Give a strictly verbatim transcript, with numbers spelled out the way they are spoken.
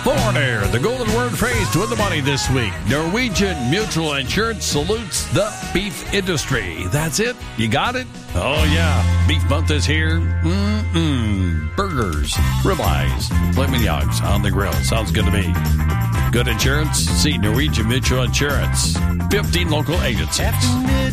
Foreigner, the golden word phrase to win the money this week. Norwegian Mutual Insurance salutes the beef industry. That's it? You got it? Oh, yeah. Beef month is here. Mm-mm. Burgers, ribeyes, filet mignons on the grill. Sounds good to me. Good insurance? See Norwegian Mutual Insurance. fifteen local agencies.